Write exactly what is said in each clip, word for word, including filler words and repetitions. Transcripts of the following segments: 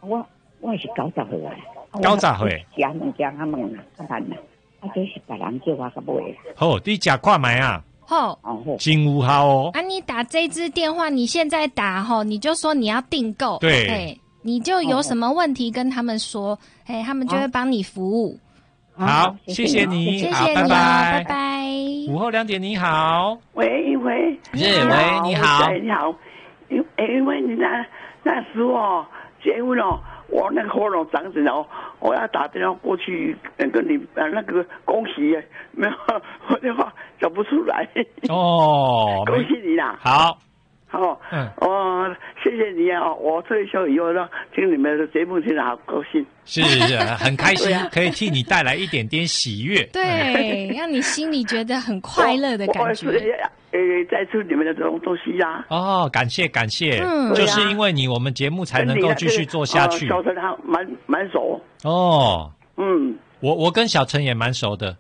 我我是九十岁啊， 九十岁， 食物件较问啦，较难啦，啊，这是别人叫我较买啦。 好，你食看卖啊， 吼， 哦好， 真有效哦。 啊，你打这支电话，你现在打吼，你就说你要订购， 对哎，你就有什么问题跟他们说，哎，他们就会帮你服务。 好，谢谢你，好，拜谢谢你哦，拜拜。 午后两点，你好， 喂喂， 是喂，你好， 你好，因因为你那那时候哦结婚哦，我那个喉咙长疹哦，我要打电话过去跟你呃那个恭喜耶，没有我电话找不出来。 哦， 恭喜你啦！ 好。 好，嗯，哦，谢谢你啊！我退休以后呢，听你们的节目听得好高兴， 是是，很开心，可以替你带来一点点喜悦， 对，让你心里觉得很快乐的感觉。 呃，再出你们的这种东西呀、 啊。哦，感谢感谢， 嗯， 就是因为你，我们节目才能够继续做下去。 小陈他蛮蛮熟哦， 嗯， 我我跟小陈也蛮熟的。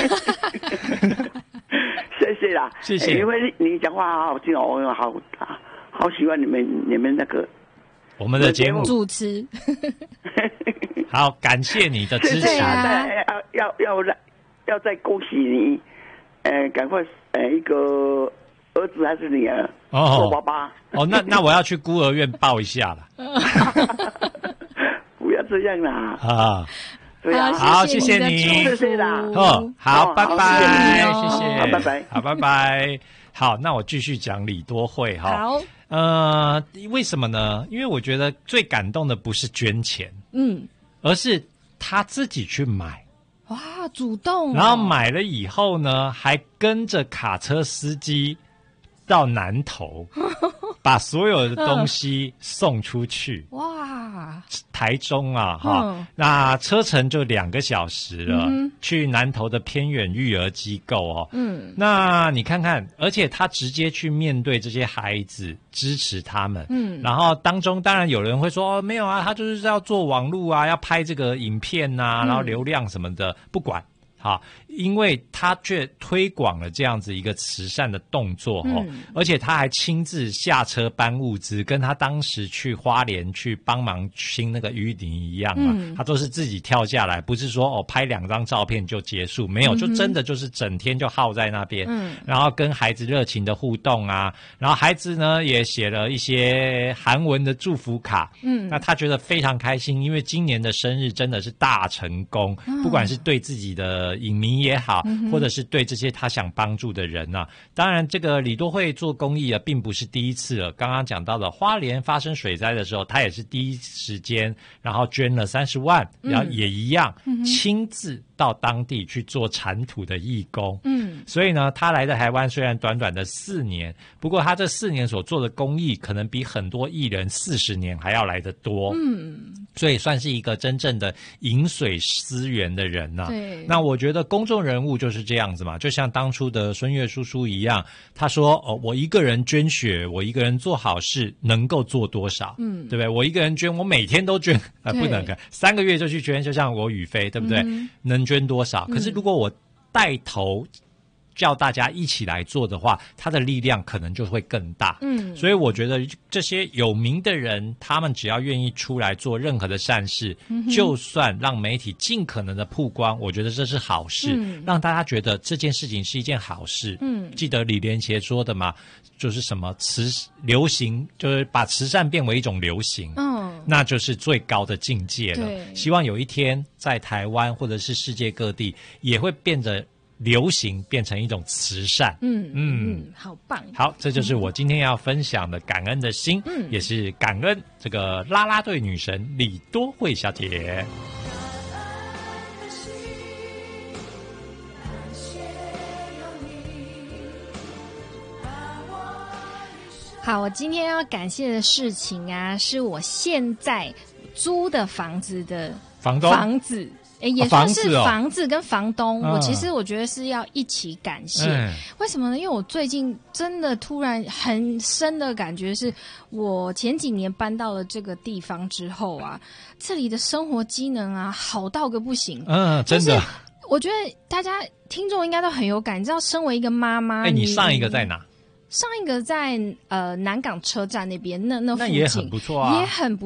谢谢啦， 谢谢。 欸、因为你讲话好好听哦，我好好喜欢你们你们那个我们的节目主持。 好，感谢你的支持。 啊、 要要要要再恭喜你，呃，赶快呃一个儿子还是女儿哦， 做爸爸。 哦，那那我要去孤儿院抱一下了。 不要这样啦啊！ 对啊， 好，谢谢你， 谢谢啦。 哦，好，拜拜，谢谢， 拜拜， 好，拜拜。好，那我继续讲李多慧哈。 好， 呃，为什么呢？因为我觉得最感动的不是捐钱， 嗯， 而是他自己去买。 哇，主动、哦。 然后买了以后呢，还跟着卡车司机到南投，把所有的东西送出去。 哇， 台中啊，哈、嗯，那车程就两个小时了，嗯、去南投的偏远育儿机构哦。嗯，那你看看，而且他直接去面对这些孩子，支持他们。嗯，然后当中当然有人会说，哦，没有啊，他就是要做网路啊，要拍这个影片呐、啊，然后流量什么的，嗯、不管。好，因为他却推广了这样子一个慈善的动作哦，嗯、而且他还亲自下车搬物资，跟他当时去花莲去帮忙清那个淤泥一样嘛，嗯、他都是自己跳下来，不是说哦拍两张照片就结束，没有，嗯、就真的就是整天就耗在那边，嗯、然后跟孩子热情的互动啊，然后孩子呢也写了一些韩文的祝福卡，嗯，那他觉得非常开心，因为今年的生日真的是大成功，嗯、不管是对自己的影迷也好，嗯、或者是对这些他想帮助的人啊，当然这个李多慧做公益啊，并不是第一次了。刚刚讲到的花莲发生水灾的时候，他也是第一时间，然后捐了三十万，嗯、然后也一样、嗯、亲自到当地去做铲土的义工。嗯，所以呢，他来到台湾虽然短短的四年，不过他这四年所做的公益，可能比很多艺人四十年还要来得多。嗯，所以算是一个真正的饮水思源的人呐、啊。对，那我觉得公众人物就是这样子嘛，就像当初的孙越叔叔一样，他说：“哦，我一个人捐血，我一个人做好事，能够做多少？嗯，对不对？我一个人捐，我每天都捐，啊、呃，不能干，三个月就去捐，就像我宇飞，对不对？嗯、能捐多少？可是如果我带头。”叫大家一起来做的话，他的力量可能就会更大。嗯，所以我觉得这些有名的人，他们只要愿意出来做任何的善事，嗯、就算让媒体尽可能的曝光，我觉得这是好事，嗯、让大家觉得这件事情是一件好事。嗯，记得李连杰说的嘛，就是什么慈流行，就是把慈善变为一种流行。嗯，那就是最高的境界了。希望有一天在台湾或者是世界各地也会变得。流行变成一种慈善， 嗯嗯嗯，好棒！ 好，这就是我今天要分享的感恩的心，嗯，也是感恩这个啦啦队女神李多慧小姐。 好，我今天要感谢的事情啊，是我现在租的房子的房东房子。诶，也算是房子、哦、 房子跟房东，嗯、我其实我觉得是要一起感谢。嗯、为什么呢？因为我最近真的突然很深的感觉是，我前几年搬到了这个地方之后啊，这里的生活机能啊好到个不行。 嗯，真的。 我觉得大家听众应该都很有感，你知道，身为一个妈妈， 哎，你上一个在哪？ 上一个在呃南港车站那边，那那附近那也很不错啊， 也很不